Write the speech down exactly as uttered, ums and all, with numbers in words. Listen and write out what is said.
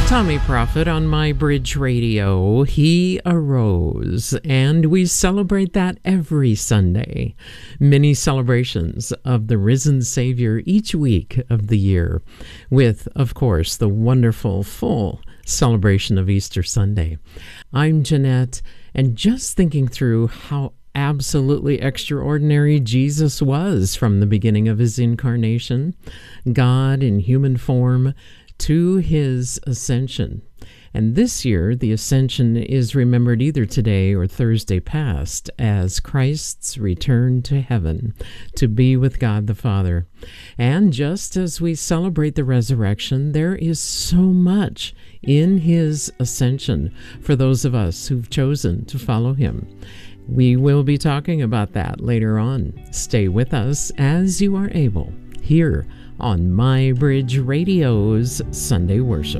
Tommy Prophet on My Bridge Radio. He arose, and we celebrate that every Sunday. Many celebrations of the risen Savior each week of the year, with, of course, the wonderful full celebration of Easter Sunday. I'm Jeanette, and just thinking through how absolutely extraordinary Jesus was from the beginning of his incarnation, God in human form, to his ascension. And this year, the ascension is remembered either today or Thursday past as Christ's return to heaven to be with God the Father. And just as we celebrate the resurrection, there is so much in his ascension for those of us who've chosen to follow him. We will be talking about that later on. Stay with us as you are able here on My Bridge Radio's Sunday Worship.